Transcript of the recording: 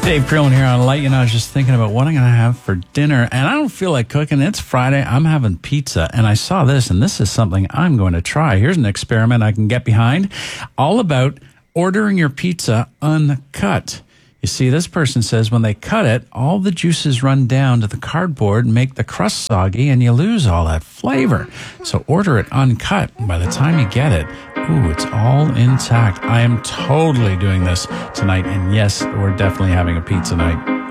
Dave Crillon here on Light. I was just thinking about what I'm going to have for dinner, and I don't feel like cooking. It's Friday. I'm having pizza, and I saw this, and this is something I'm going to try. Here's an experiment I can get behind, all about ordering your pizza uncut. You see, this person says when they cut it, all the juices run down to the cardboard and make the crust soggy, and you lose all that flavor. So order it uncut. By the time you get it, ooh, it's all intact. I am totally doing this tonight, and yes, we're definitely having a pizza night.